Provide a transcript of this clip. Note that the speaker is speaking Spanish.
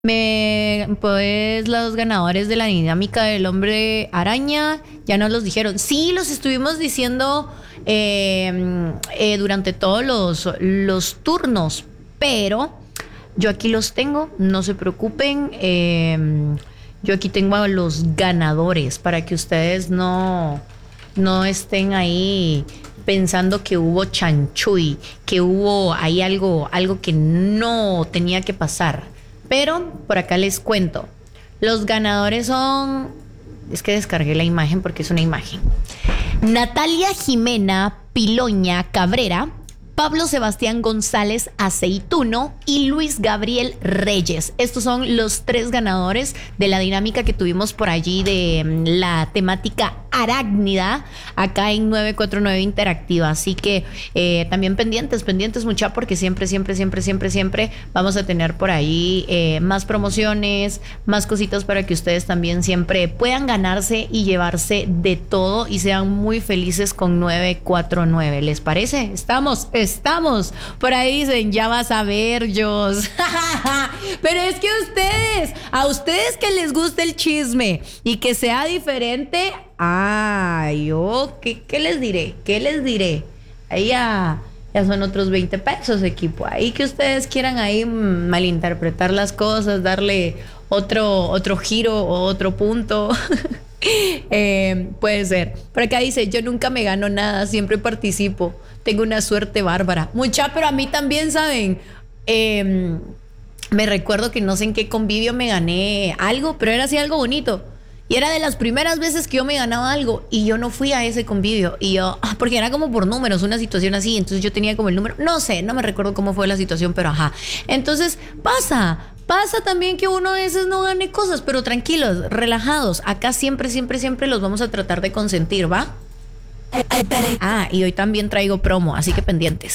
Pues los ganadores de la dinámica del hombre araña ya nos los dijeron. Sí, los estuvimos diciendo durante todos los turnos, pero yo aquí los tengo, no se preocupen. Yo aquí tengo a los ganadores para que ustedes no estén ahí pensando que hubo chanchuy, que hubo ahí algo que no tenía que pasar. Pero por acá les cuento. Los ganadores son... Es que descargué la imagen porque es una imagen. Natalia Jimena Piloña Cabrera, Pablo Sebastián González Aceituno y Luis Gabriel Reyes. Estos son los 3 ganadores de la dinámica que tuvimos por allí de la temática arácnida acá en 949 Interactiva. Así que también pendientes mucha, porque siempre vamos a tener por ahí más promociones, más cositas para que ustedes también siempre puedan ganarse y llevarse de todo y sean muy felices con 949. ¿Les parece? Estamos. Por ahí dicen, ya vas a ver, Jos. Pero es que a ustedes que les gusta el chisme y que sea diferente, ¿qué les diré? Ahí ya son otros 20 pesos, equipo. Ahí que ustedes quieran ahí malinterpretar las cosas, darle otro giro o otro punto. Puede ser. Por acá dice, yo nunca me gano nada, siempre participo. Tengo una suerte bárbara. Mucha, pero a mí también, ¿saben? Me recuerdo que no sé en qué convivio me gané algo, pero era así algo bonito. Y era de las primeras veces que yo me ganaba algo y yo no fui a ese convivio. Y yo, porque era como por números, una situación así. Entonces yo tenía como el número, no sé, no me recuerdo cómo fue la situación, pero ajá. Entonces pasa también que uno a veces no gane cosas, pero tranquilos, relajados. Acá siempre los vamos a tratar de consentir, ¿va? Y hoy también traigo promo, así que pendientes.